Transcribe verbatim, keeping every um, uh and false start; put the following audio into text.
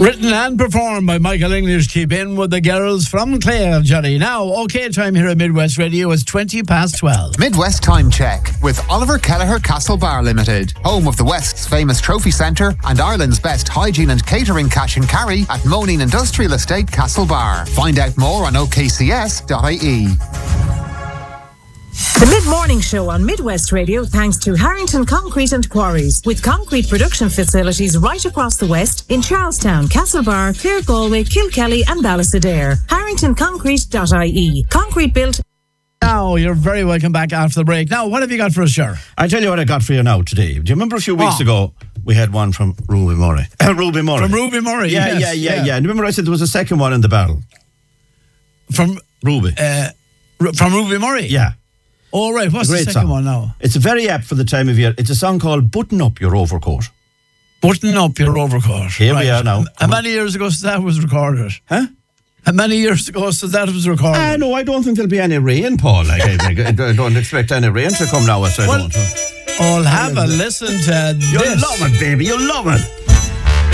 Written and performed by Michael English. Keep in with the girls from Clare, Johnny. Now, OK time here at Midwest Radio is twenty past twelve. Midwest Time Check with Oliver Kelleher Castle Bar Limited, home of the West's famous trophy centre and Ireland's best hygiene and catering cash and carry at Moneen Industrial Estate, Castle Bar. Find out more on o k c s dot i e. The Mid-Morning Show on Midwest Radio thanks to Harrington Concrete and Quarries, with concrete production facilities right across the West in Charlestown, Castlebar, Clare, Galway, Kilkelly and Ballysadare. harrington concrete dot i e. Concrete built. Now, you're very welcome back after the break. Now, what have you got for us, Cher? I tell you what I got for you now today. Do you remember a few weeks Oh. ago we had one from Ruby Murray? Ruby Murray. From Ruby Murray, Yeah, yes, yeah, yeah, yeah. yeah. And remember I said there was a second one in the barrel? From Ruby. uh, Ru- from Ruby Murray? yeah. All right, what's the Great second song. one now? It's very apt for the time of year. It's a song called Button Up Your Overcoat. Button up your overcoat. Here we are now. How many years ago since that was recorded? Huh? How many years ago since that was recorded? Ah, no, I don't think there'll be any rain, Paul. Like, I, I, I don't expect any rain to come now, so I Well, don't. I'll have a listen to You'll this. love it, baby. You'll love it.